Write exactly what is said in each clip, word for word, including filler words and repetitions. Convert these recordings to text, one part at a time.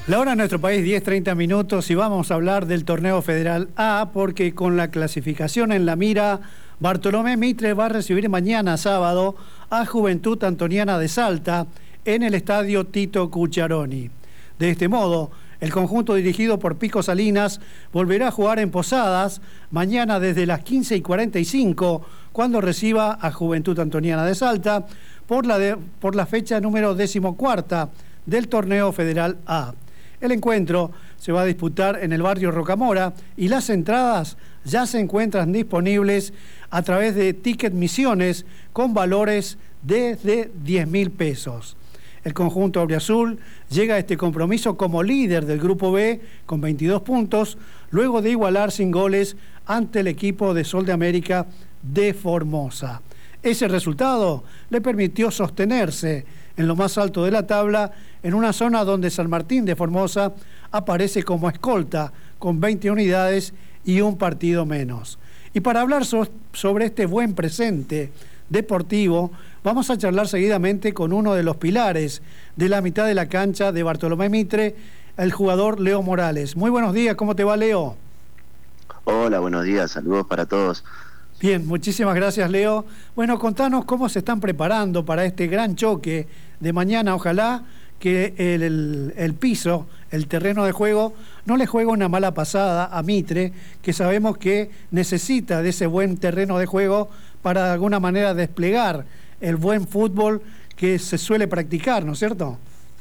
La hora en nuestro país, diez treinta minutos, y vamos a hablar del Torneo Federal A, porque con la clasificación en la mira, Bartolomé Mitre va a recibir mañana sábado a Juventud Antoniana de Salta en el estadio Tito Cucciaroni. De este modo, el conjunto dirigido por Pico Salinas volverá a jugar en Posadas mañana desde las quince y cuarenta y cinco, cuando reciba a Juventud Antoniana de Salta por la, de, por la fecha número decimocuarta del Torneo Federal A. El encuentro se va a disputar en el barrio Rocamora y las entradas ya se encuentran disponibles a través de Ticket Misiones con valores desde diez mil pesos. El conjunto auriazul llega a este compromiso como líder del Grupo B con veintidós puntos, luego de igualar sin goles ante el equipo de Sol de América de Formosa. Ese resultado le permitió sostenerse en lo más alto de la tabla, en una zona donde San Martín de Formosa aparece como escolta con veinte unidades y un partido menos. Y para hablar so- sobre este buen presente deportivo, vamos a charlar seguidamente con uno de los pilares de la mitad de la cancha de Bartolomé Mitre, el jugador Leo Morales. Muy buenos días, ¿cómo te va, Leo? Hola, buenos días, saludos para todos. Bien, muchísimas gracias, Leo. Bueno, contanos cómo se están preparando para este gran choque de mañana. Ojalá que el, el, el piso, el terreno de juego, no le juegue una mala pasada a Mitre, que sabemos que necesita de ese buen terreno de juego para de alguna manera desplegar el buen fútbol que se suele practicar, ¿no es cierto?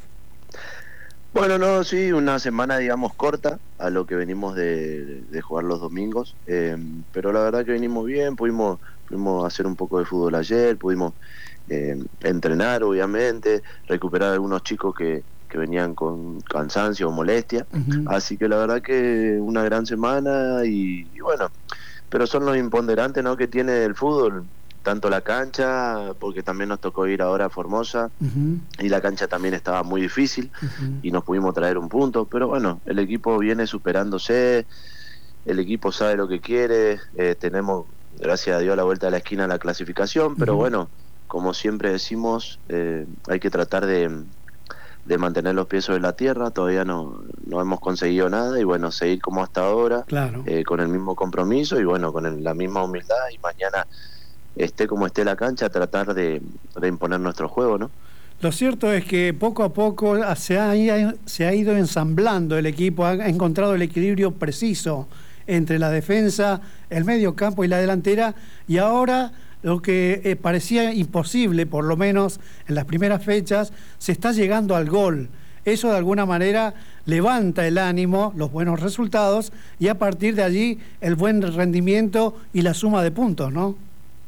Bueno, no, sí, una semana, digamos, corta a lo que venimos de, de jugar los domingos, eh, pero la verdad que venimos bien, pudimos, pudimos hacer un poco de fútbol ayer, pudimos eh, entrenar, obviamente, recuperar a algunos chicos que, que venían con cansancio o molestia, uh-huh. Así que la verdad que una gran semana y, y bueno, pero son los imponderantes, ¿no?, que tiene el fútbol. Tanto la cancha, porque también nos tocó ir ahora a Formosa, uh-huh. Y la cancha también estaba muy difícil, uh-huh. Y nos pudimos traer un punto, pero bueno, el equipo viene superándose, el equipo sabe lo que quiere, eh, tenemos, gracias a Dios, a la vuelta de la esquina la clasificación, pero uh-huh. Bueno, como siempre decimos, eh, hay que tratar de, de mantener los pies sobre la tierra, todavía no, no hemos conseguido nada, y bueno, seguir como hasta ahora, claro. eh, con el mismo compromiso, y bueno, con el, la misma humildad, y mañana, esté como esté la cancha, tratar de, de imponer nuestro juego, ¿no? Lo cierto es que poco a poco se ha, se ha ido ensamblando el equipo, ha encontrado el equilibrio preciso entre la defensa, el medio campo y la delantera, y ahora lo que eh, parecía imposible, por lo menos en las primeras fechas, se está llegando al gol. Eso de alguna manera levanta el ánimo, los buenos resultados, y a partir de allí el buen rendimiento y la suma de puntos, ¿no?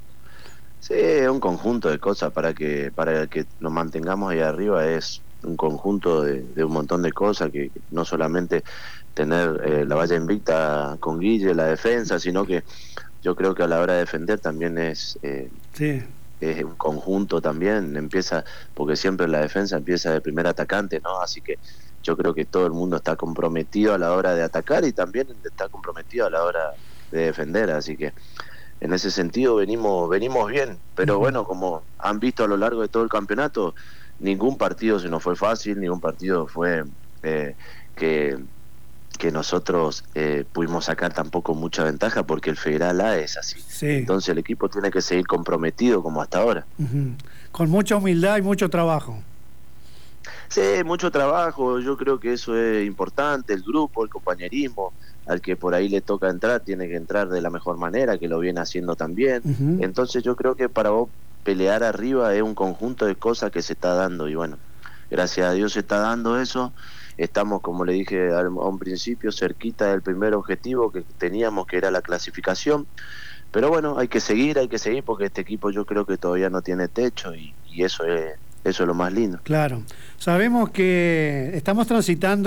Sí, es un conjunto de cosas para que para que nos mantengamos ahí arriba, es un conjunto de, de un montón de cosas, que no solamente tener eh, la valla invicta con Guille, la defensa, sino que yo creo que a la hora de defender también es, eh, sí. es un conjunto también, empieza, porque siempre la defensa empieza de primer atacante, ¿no? Así que yo creo que todo el mundo está comprometido a la hora de atacar y también está comprometido a la hora de defender, así que en ese sentido venimos venimos bien, pero uh-huh. Bueno, como han visto a lo largo de todo el campeonato, ningún partido se nos fue fácil, ningún partido fue eh, que, que nosotros eh, pudimos sacar tampoco mucha ventaja, porque el Federal A es así. Sí. Entonces el equipo tiene que seguir comprometido como hasta ahora. Uh-huh. Con mucha humildad y mucho trabajo. Sí, mucho trabajo, yo creo que eso es importante, el grupo, el compañerismo. Al que por ahí le toca entrar, tiene que entrar de la mejor manera, que lo viene haciendo también. Uh-huh. Entonces yo creo que para vos pelear arriba es un conjunto de cosas que se está dando, y bueno, gracias a Dios se está dando eso. Estamos, como le dije a un principio, cerquita del primer objetivo que teníamos, que era la clasificación, pero bueno, hay que seguir, hay que seguir, porque este equipo yo creo que todavía no tiene techo, y, y eso es, eso es lo más lindo. Claro, sabemos que estamos transitando